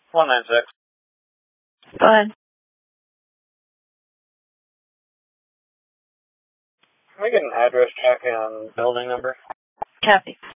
196. Go ahead. Can we get an address check and building number? Copy.